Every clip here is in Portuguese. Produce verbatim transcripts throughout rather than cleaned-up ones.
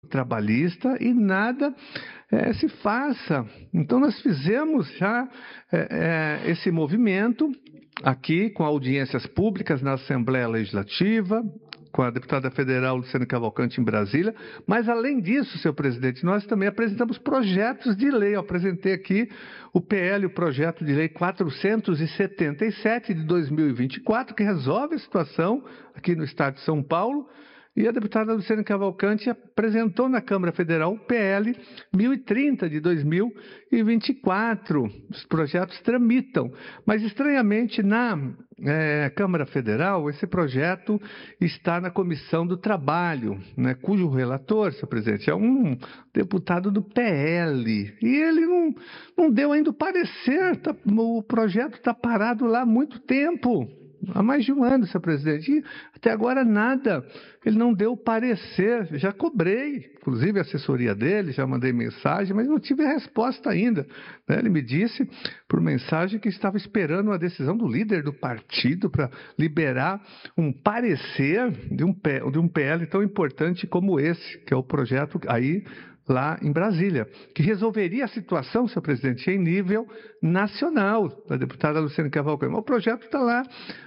trabalhista e nada é, se faça. Então, nós fizemos já é, é, esse movimento aqui com audiências públicas na Assembleia Legislativa, com a deputada federal Luciana Cavalcante em Brasília, mas além disso, senhor presidente, nós também apresentamos projetos de lei. Eu apresentei aqui o P L, o projeto de lei quatrocentos e setenta e sete de dois mil e vinte e quatro, que resolve a situação aqui no estado de São Paulo, e a deputada Luciana Cavalcante apresentou na Câmara Federal o P L mil e trinta de dois mil e vinte e quatro. Os projetos tramitam, mas estranhamente na é, Câmara Federal esse projeto está na Comissão do Trabalho, né, cujo relator, senhor presidente, é um deputado do P L. E ele não, não deu ainda o parecer, tá, o projeto está parado lá há muito tempo. Há mais de um ano, senhor presidente, e até agora nada. Ele não deu parecer, já cobrei, inclusive a assessoria dele, já mandei mensagem, mas não tive resposta ainda. Ele me disse, por mensagem, que estava esperando a decisão do líder do partido para liberar um parecer de um, de um P L tão importante como esse, que é o projeto aí lá em Brasília, que resolveria a situação, senhor presidente, em nível nacional, da deputada Luciana Cavalcante. O projeto está lá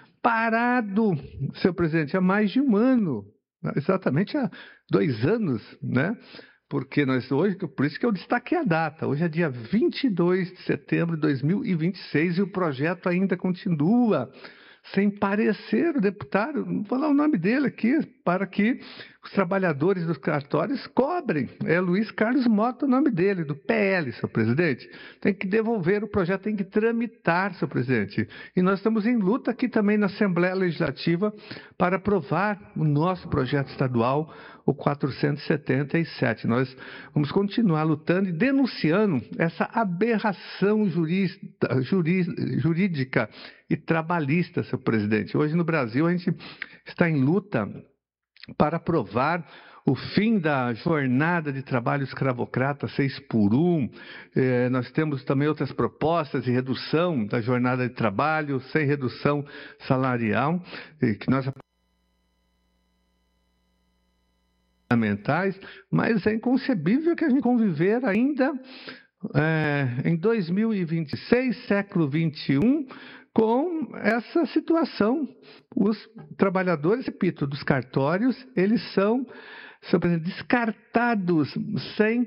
parado, senhor presidente, há mais de um ano, exatamente há dois anos, né? Porque nós hoje, por isso que eu destaquei a data, hoje é dia vinte e dois de setembro de dois mil e vinte e seis e o projeto ainda continua sem parecer o deputado, vou falar o nome dele aqui, para que os trabalhadores dos cartórios cobrem. É Luiz Carlos Mota o nome dele, do P L, senhor presidente. Tem que devolver o projeto, tem que tramitar, senhor presidente. E nós estamos em luta aqui também na Assembleia Legislativa para aprovar o nosso projeto estadual, o quatrocentos e setenta e sete. Nós vamos continuar lutando e denunciando essa aberração jurídica, jurídica e trabalhista, senhor presidente. Hoje no Brasil a gente está em luta para aprovar o fim da jornada de trabalho escravocrata seis por um. Eh, nós temos também outras propostas de redução da jornada de trabalho sem redução salarial, eh, que nós fundamentais, mas é inconcebível que a gente conviver ainda é, em dois mil e vinte e seis, século vinte e um, com essa situação. Os trabalhadores, repito, dos cartórios, eles são, senhor presidente, descartados sem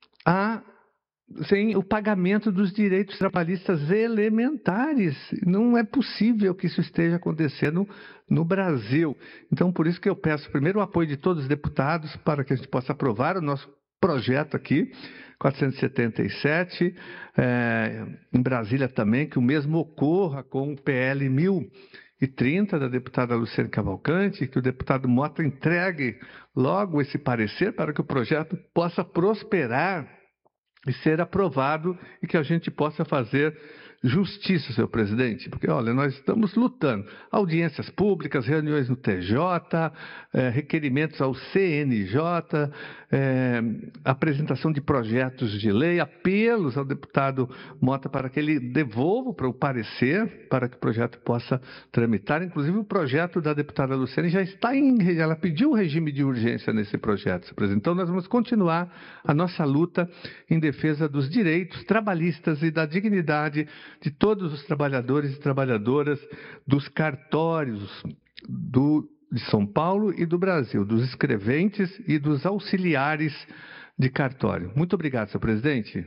a sem o pagamento dos direitos trabalhistas elementares. Não é possível que isso esteja acontecendo no Brasil. Então, por isso que eu peço primeiro o apoio de todos os deputados para que a gente possa aprovar o nosso projeto aqui, quatrocentos e setenta e sete, é, em Brasília também, que o mesmo ocorra com o P L mil e trinta da deputada Luciana Cavalcante, que o deputado Mota entregue logo esse parecer para que o projeto possa prosperar e ser aprovado e que a gente possa fazer justiça, senhor presidente, porque, olha, nós estamos lutando. Audiências públicas, reuniões no T J, eh, requerimentos ao C N J, eh, apresentação de projetos de lei, apelos ao deputado Mota para que ele devolva para o parecer, para que o projeto possa tramitar. Inclusive, o projeto da deputada Luciane já está em... Ela pediu um regime de urgência nesse projeto, senhor presidente. Então, nós vamos continuar a nossa luta em defesa dos direitos trabalhistas e da dignidade de todos os trabalhadores e trabalhadoras dos cartórios do, de São Paulo e do Brasil, dos escreventes e dos auxiliares de cartório. Muito obrigado, senhor presidente.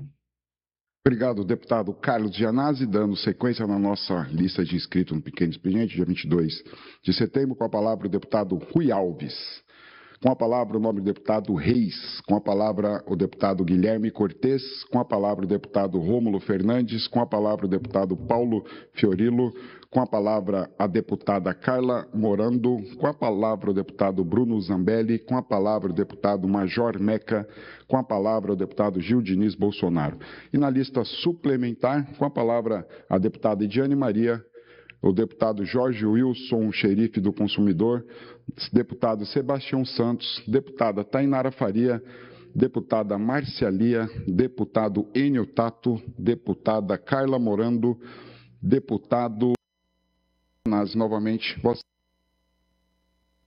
Obrigado, deputado Carlos Gianazzi, dando sequência na nossa lista de inscritos no Pequeno Expediente, dia vinte e dois de setembro, com a palavra o deputado Rui Alves. Com a palavra o nobre deputado Reis, com a palavra o deputado Guilherme Cortes, com a palavra o deputado Rômulo Fernandes, com a palavra o deputado Paulo Fiorilo, com a palavra a deputada Carla Morando, com a palavra o deputado Bruno Zambelli, com a palavra o deputado Major Meca, com a palavra o deputado Gil Diniz Bolsonaro. E na lista suplementar, com a palavra a deputada Ediane Maria, o deputado Jorge Wilson, xerife do consumidor, deputado Sebastião Santos, deputada Tainara Faria, deputada Márcia Lia, deputado Enio Tato, deputada Carla Morando, deputado... Nas, novamente, vossa...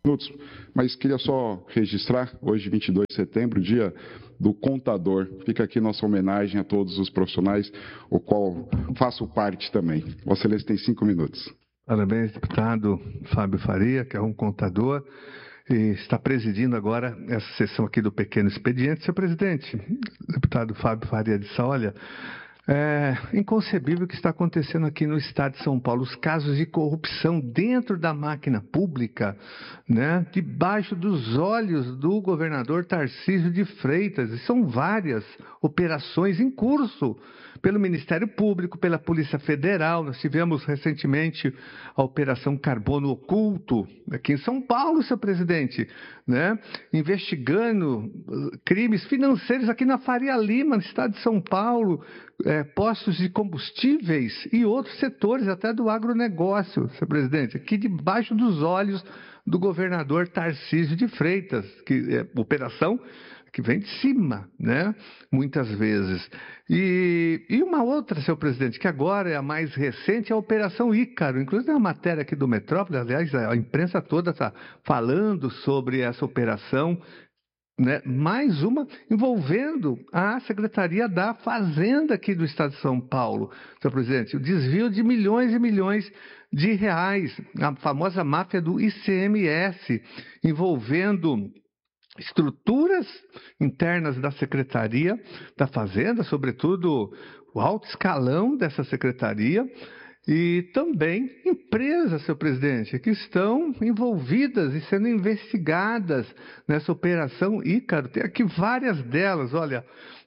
minutos, mas queria só registrar, hoje, vinte e dois de setembro, dia do contador. Fica aqui nossa homenagem a todos os profissionais, o qual faço parte também. Vossa Excelência tem cinco minutos. Parabéns, deputado Fábio Faria, que é um contador, e está presidindo agora essa sessão aqui do Pequeno Expediente. Senhor presidente, deputado Fábio Faria de Sá, olha, é inconcebível o que está acontecendo aqui no estado de São Paulo, os casos de corrupção dentro da máquina pública, né, debaixo dos olhos do governador Tarcísio de Freitas, e são várias operações em curso pelo Ministério Público, pela Polícia Federal. Nós tivemos recentemente a Operação Carbono Oculto, aqui em São Paulo, senhor presidente, né, investigando crimes financeiros aqui na Faria Lima, no estado de São Paulo, é, postos de combustíveis e outros setores, até do agronegócio, senhor presidente, aqui debaixo dos olhos do governador Tarcísio de Freitas, que é operação que vem de cima, né? Muitas vezes. E, e uma outra, senhor presidente, que agora é a mais recente, é a Operação Ícaro. Inclusive, tem uma matéria aqui do Metrópole, aliás, a imprensa toda está falando sobre essa operação, né? Mais uma envolvendo a Secretaria da Fazenda aqui do Estado de São Paulo, senhor presidente. O desvio de milhões e milhões de reais, a famosa máfia do I C M S, envolvendo estruturas internas da Secretaria da Fazenda, sobretudo o alto escalão dessa secretaria, e também empresas, senhor presidente, que estão envolvidas e sendo investigadas nessa Operação Ícaro. Tem aqui várias delas, olha,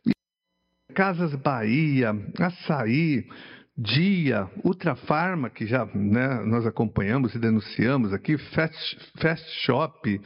Casas Bahia, Açaí, Dia, Ultrafarma, que já, né, nós acompanhamos e denunciamos aqui, Fast, Fast Shop,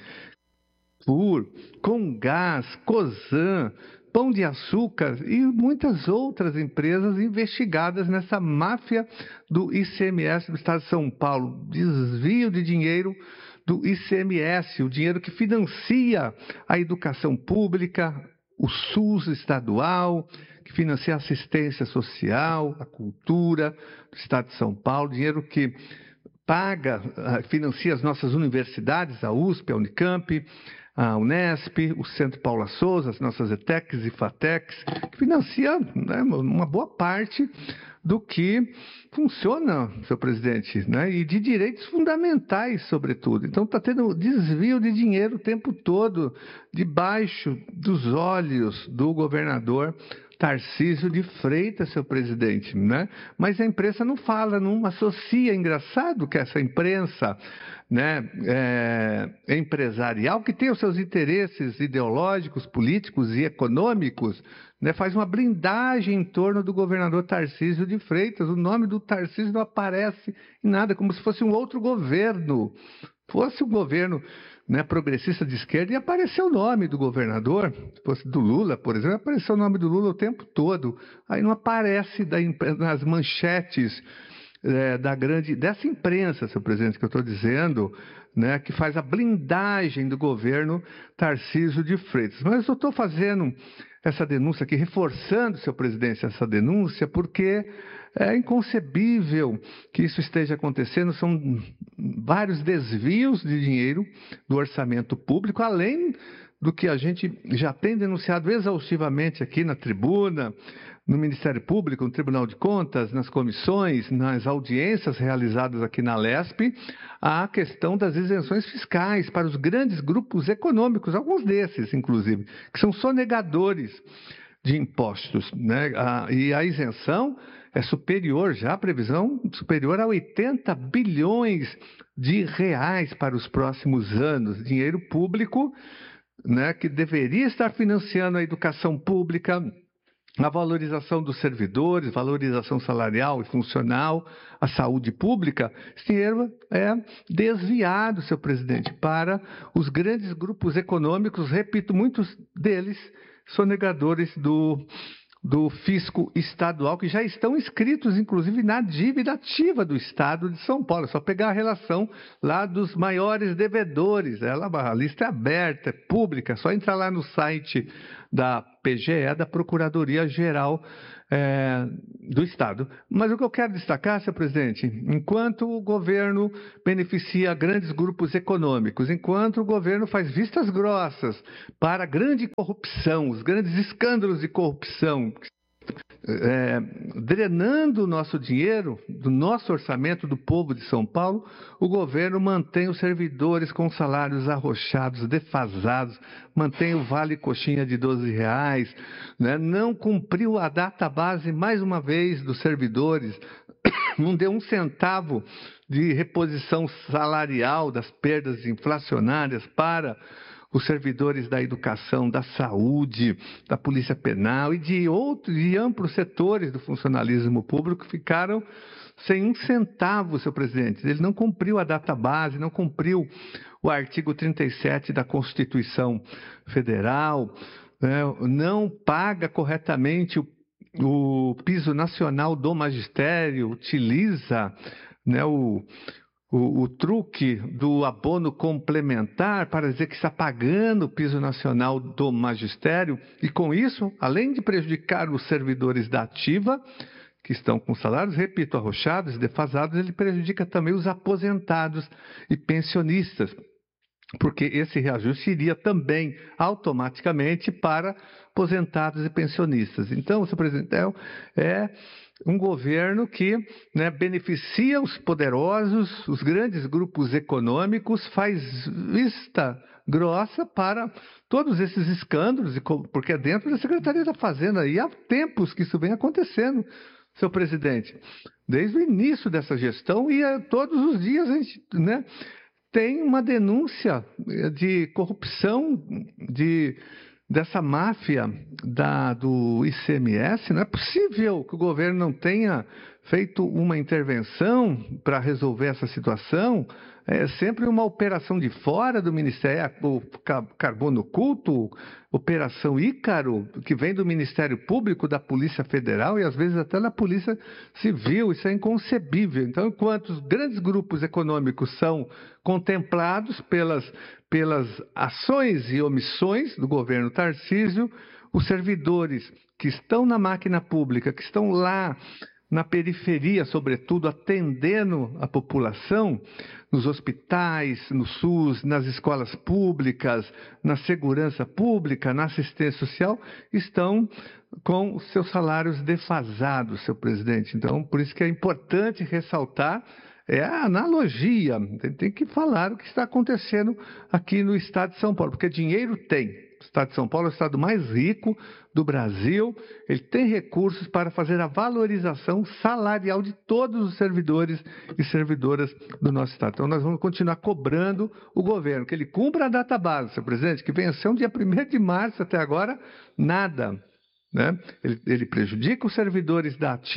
Pur, Comgás, Cosan, Pão de Açúcar e muitas outras empresas investigadas nessa máfia do I C M S do Estado de São Paulo, desvio de dinheiro do I C M S, o dinheiro que financia a educação pública, o SUS estadual, que financia a assistência social, a cultura do Estado de São Paulo, dinheiro que paga, financia as nossas universidades, a U S P, a Unicamp, a Unesp, o Centro Paula Souza, as nossas ETECs e FATECs, que financia, né, uma boa parte do que funciona, senhor presidente, né, e de direitos fundamentais, sobretudo. Então, está tendo desvio de dinheiro o tempo todo, debaixo dos olhos do governador Tarcísio de Freitas, senhor presidente, né? Mas a imprensa não fala, não associa. Engraçado que essa imprensa, né, é, empresarial, que tem os seus interesses ideológicos, políticos e econômicos, né, faz uma blindagem em torno do governador Tarcísio de Freitas. O nome do Tarcísio não aparece em nada, como se fosse um outro governo. Fosse um governo, né, progressista de esquerda, e apareceu o nome do governador, se fosse do Lula, por exemplo, apareceu o nome do Lula o tempo todo. Aí não aparece da, nas manchetes é, da grande, dessa imprensa, senhor presidente, que eu estou dizendo, né, que faz a blindagem do governo Tarcísio de Freitas. Mas eu estou fazendo essa denúncia aqui, reforçando, senhor presidente, essa denúncia, porque é inconcebível que isso esteja acontecendo. São vários desvios de dinheiro do orçamento público, além do que a gente já tem denunciado exaustivamente aqui na tribuna, no Ministério Público, no Tribunal de Contas, nas comissões, nas audiências realizadas aqui na Lesp, a questão das isenções fiscais para os grandes grupos econômicos, alguns desses, inclusive, que são sonegadores de impostos, né? A, e a isenção é superior, já a previsão superior a oitenta bilhões de reais para os próximos anos. Dinheiro público, né, que deveria estar financiando a educação pública, a valorização dos servidores, valorização salarial e funcional, a saúde pública. Esse dinheiro é desviado, senhor presidente, para os grandes grupos econômicos, repito, muitos deles sonegadores do, do fisco estadual, que já estão inscritos, inclusive, na dívida ativa do Estado de São Paulo. É só pegar a relação lá dos maiores devedores. Ela, a lista é aberta, é pública, é só entrar lá no site da P G E, da Procuradoria-Geral é, do Estado. Mas o que eu quero destacar, senhor presidente, enquanto o governo beneficia grandes grupos econômicos, enquanto o governo faz vistas grossas para a grande corrupção, os grandes escândalos de corrupção, É, drenando o nosso dinheiro, do nosso orçamento, do povo de São Paulo, o governo mantém os servidores com salários arrochados, defasados, mantém o vale coxinha de doze reais, né? Não cumpriu a data base, mais uma vez, dos servidores, não deu um centavo de reposição salarial das perdas inflacionárias para os servidores da educação, da saúde, da polícia penal e de outros e amplos setores do funcionalismo público ficaram sem um centavo, senhor presidente. Ele não cumpriu a data base, não cumpriu o artigo trinta e sete da Constituição Federal, né? Não paga corretamente o, o piso nacional do magistério, utiliza, né, o O, o truque do abono complementar para dizer que está pagando o piso nacional do magistério e, com isso, além de prejudicar os servidores da ativa, que estão com salários, repito, arrochados e defasados, ele prejudica também os aposentados e pensionistas, porque esse reajuste iria também automaticamente para aposentados e pensionistas. Então, senhor presidente, é um governo que, né, beneficia os poderosos, os grandes grupos econômicos, faz vista grossa para todos esses escândalos, porque é dentro da Secretaria da Fazenda, e há tempos que isso vem acontecendo, senhor presidente, desde o início dessa gestão, e é, todos os dias a gente, né, tem uma denúncia de corrupção, de dessa máfia da, do I C M S. Não é possível que o governo não tenha feito uma intervenção para resolver essa situação. É sempre uma operação de fora do Ministério, o Carbono Oculto, Operação Ícaro, que vem do Ministério Público, da Polícia Federal e às vezes até da Polícia Civil. Isso é inconcebível. Então, enquanto os grandes grupos econômicos são contemplados pelas, pelas ações e omissões do governo Tarcísio, os servidores que estão na máquina pública, que estão lá na periferia, sobretudo, atendendo a população, nos hospitais, no SUS, nas escolas públicas, na segurança pública, na assistência social, estão com os seus salários defasados, senhor presidente. Então, por isso que é importante ressaltar é a analogia, tem que falar o que está acontecendo aqui no estado de São Paulo, porque dinheiro tem. O estado de São Paulo é o estado mais rico do Brasil, ele tem recursos para fazer a valorização salarial de todos os servidores e servidoras do nosso estado. Então nós vamos continuar cobrando o governo, que ele cumpra a data base, senhor presidente, que venceu dia primeiro de março até agora, nada, né? Ele, ele prejudica os servidores da ativa,